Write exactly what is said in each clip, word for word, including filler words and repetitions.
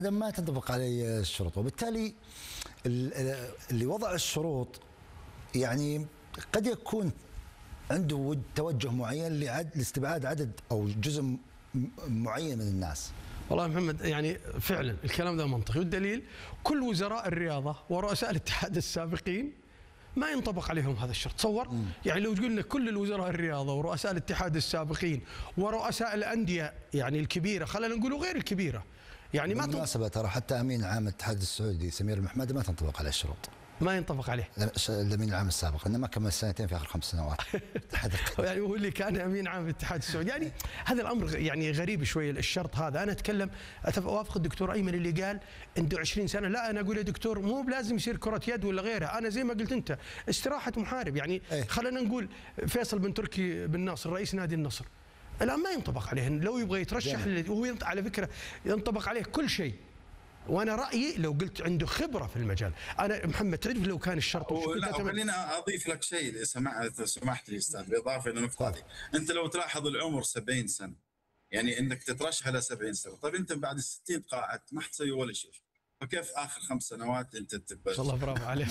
ما تنطبق عليه الشروط، وبالتالي اللي وضع الشروط يعني قد يكون عنده توجه معين لاستبعاد عدد أو جزء معين من الناس. والله محمد يعني فعلا الكلام ذا منطقي، والدليل كل وزراء الرياضة ورؤساء الاتحاد السابقين ما ينطبق عليهم هذا الشرط. تصور مم. يعني لو قلنا كل الوزراء الرياضة ورؤساء الاتحاد السابقين ورؤساء الأندية يعني الكبيرة، خلينا نقول غير الكبيرة، يعني ما بالمناسبة ترى حتى أمين عام الاتحاد السعودي سمير المحمدي ما تنطبق عليه الشروط، ما ينطبق عليه الامين العام السابق، انما كمل سنتين في اخر خمس سنوات. يعني هو اللي كان امين عام الاتحاد السعودي. يعني هذا الامر يعني غريب شويه الشرط هذا. انا اتكلم اوافق الدكتور ايمن اللي قال عنده عشرين سنه، لا انا اقول يا دكتور مو بلازم يصير كره يد ولا غيرها، انا زي ما قلت انت استراحه محارب. يعني ايه؟ خلينا نقول فيصل بن تركي بن ناصر رئيس نادي النصر الان ما ينطبق عليه، لو يبغى يترشح وهو على فكره ينطبق عليه كل شيء. وانا رايي لو قلت عنده خبره في المجال. انا محمد تعرف لو كان الشرط لا خلينا اضيف لك شيء سمعت سمحت لي استاذ بالاضافه للنقطه هذه. انت لو تلاحظ العمر سبعين سنه، يعني انك تترشح على سبعين سنه، طيب انت بعد ستين تقاعدت ما حتسوي ولا شيء، فكيف اخر خمس سنوات انت تبقى؟ ما شاء الله برافو عليك.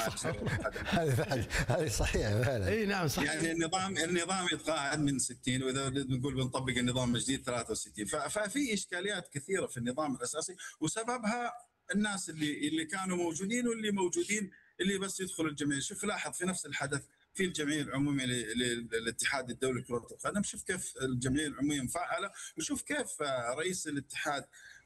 هذه هذه صحيحه فعلا. اي نعم صحيح. يعني النظام النظام يتقاعد من ستين، واذا نقول بنطبق النظام الجديد ثلاثة وستين، ففي اشكاليات كثيره في النظام الاساسي، وسببها الناس اللي اللي كانوا موجودين واللي موجودين اللي بس يدخلوا الجمعيه. شوف لاحظ في نفس الحدث في الجمعيه العموميه للاتحاد الدولي لكره القدم، شوف كيف الجمعيه العموميه مفعله، وشوف كيف رئيس الاتحاد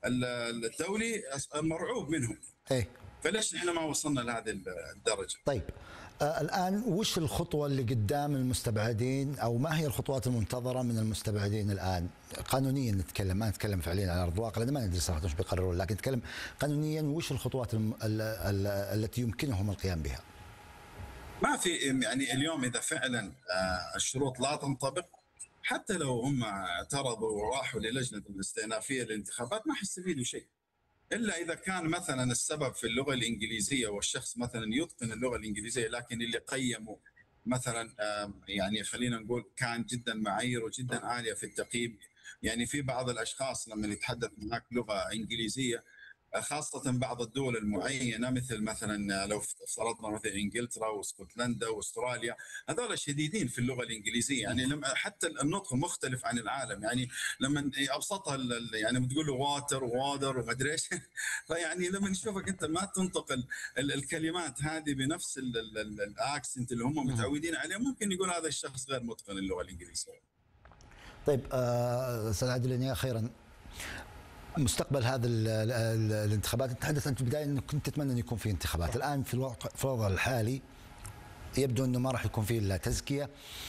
الدولي مرعوب منهم. ايه فليش احنا ما وصلنا لهذه الدرجه؟ طيب آه الان وش الخطوه اللي قدام المستبعدين، او ما هي الخطوات المنتظره من المستبعدين الان قانونيا؟ نتكلم ما نتكلم فعليا على ارض الواقع لان ما ندري صراحه وش بيقررون، لكن نتكلم قانونيا وش الخطوات الم... ال... ال... التي يمكنهم القيام بها؟ ما في يعني اليوم اذا فعلا الشروط لا تنطبق، حتى لو هم اعترضوا وراحوا للجنه الاستئنافيه للانتخابات ما حيستفيدوا شيء، الا اذا كان مثلا السبب في اللغه الانجليزيه والشخص مثلا يتقن اللغه الانجليزيه، لكن اللي قيموا مثلا يعني خلينا نقول كان جدا معاييره جدا عاليه في التقييم. يعني في بعض الاشخاص لما يتحدث معك لغه انجليزيه، خاصة بعض الدول المعينة مثل مثلا لو افترضنا مثل انجلترا واسكتلندا واستراليا، هذول شديدين في اللغة الانجليزية، يعني لما حتى النطق مختلف عن العالم. يعني لما ابسطها يعني بتقول له واتر ووادر وما ادري ايش، فيعني لما نشوفك انت ما تنطق ال ال الكلمات هذه بنفس الاكسنت اللي هم متعودين عليه، ممكن يقول هذا الشخص غير متقن اللغة الانجليزية. طيب استاذ عادل اخيرا، مستقبل هذا ال ال ال الانتخابات، تحدث انت في البدايه انك كنت تتمنى ان يكون في انتخابات، الان في الوضع في الوضع الحالي يبدو انه ما راح يكون فيه الا تزكيه.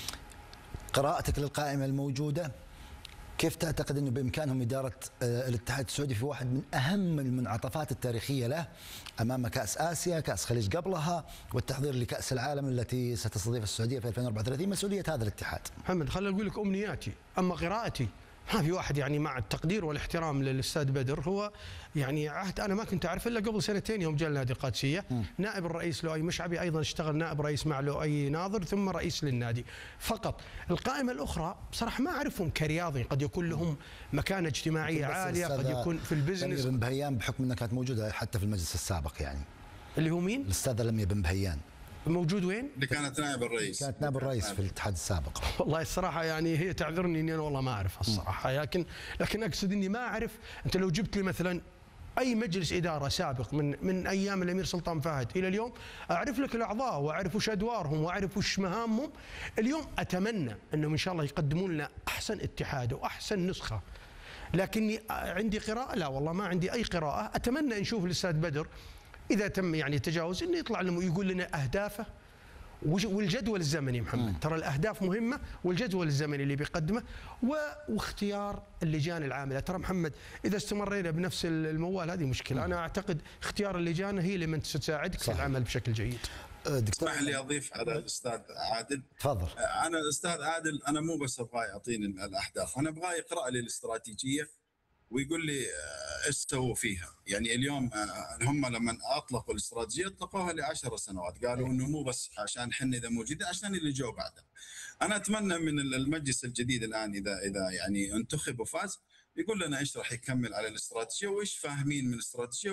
قراءتك للقائمه الموجوده، كيف تعتقد انه بامكانهم اداره الاتحاد السعودي في واحد من اهم المنعطفات التاريخيه له امام كاس اسيا، كاس خليج قبلها، والتحضير لكاس العالم التي ستستضيف السعوديه في ألفين وأربعة وثلاثين، مسؤوليه هذا الاتحاد؟ محمد خليني اقول لك امنياتي، اما قراءتي ما في واحد يعني مع التقدير والاحترام للاستاذ بدر، هو يعني عهد انا ما كنت اعرف الا قبل سنتين يوم جاء نادي القادسيه. م. نائب الرئيس لؤي مشعبي ايضا اشتغل نائب رئيس مع لؤي ناظر ثم رئيس للنادي فقط. القائمه الاخرى بصراحه ما اعرفهم كرياضي، قد يكون لهم مكانه اجتماعيه عاليه، قد يكون في البزنس. لميا بن بهيان بحكم انها كانت موجوده حتى في المجلس السابق، يعني اللي هو مين؟ الاستاذه لميا بن بهيان موجود وين؟ اللي كانت نائب الرئيس. كانت نائب الرئيس في الاتحاد السابق. والله الصراحه يعني هي تعذرني اني انا والله ما اعرفها الصراحه، لكن لكن اقصد اني ما اعرف. انت لو جبت لي مثلا اي مجلس اداره سابق من من ايام الامير سلطان فهد الى اليوم، اعرف لك الاعضاء واعرف وش ادوارهم واعرف وش مهامهم. اليوم اتمنى انهم ان شاء الله يقدمون لنا احسن اتحاد واحسن نسخه، لكني عندي قراءه؟ لا والله ما عندي اي قراءه. اتمنى نشوف الاستاذ بدر إذا تم يعني التجاوز إنه يطلع لنا ويقول لنا أهدافه والجدول الزمني. محمد ترى الأهداف مهمة، والجدول الزمني اللي بيقدمه واختيار اللجان العاملة. ترى محمد إذا استمرينا بنفس الموال هذه مشكلة. أنا أعتقد اختيار اللجان هي اللي من تساعدك في العمل بشكل جيد. اسمح لي أضيف على الأستاذ عادل. تفضل. أنا الأستاذ عادل أنا مو بس أبغى يعطيني الأهداف، أنا أبغى يقرأ لي الاستراتيجية ويقول لي ايش سووا فيها. يعني اليوم هم لما اطلقوا الاستراتيجيه اطلقوها لعشر سنوات، قالوا انه مو بس عشان احنا اذا موجودين، عشان اللي جو بعده. انا اتمنى من المجلس الجديد الان اذا اذا يعني انتخب وفاز يقول لنا ايش راح يكمل على الاستراتيجيه وايش فاهمين من الاستراتيجيه